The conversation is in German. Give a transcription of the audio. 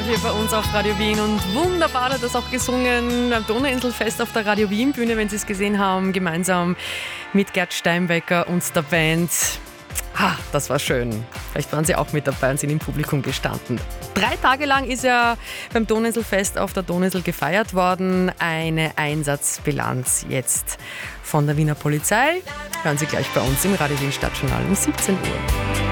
hier bei uns auf Radio Wien und wunderbar hat das auch gesungen am Donauinselfest auf der Radio Wien Bühne, wenn Sie es gesehen haben, gemeinsam mit Gerd Steinbecker und der Band. Das war schön. Vielleicht waren Sie auch mit dabei und sind im Publikum gestanden. 3 Tage lang ist er beim Donauinselfest auf der Donauinsel gefeiert worden. Eine Einsatzbilanz jetzt von der Wiener Polizei. Hören Sie gleich bei uns im Radio Wien Stadtjournal um 17 Uhr.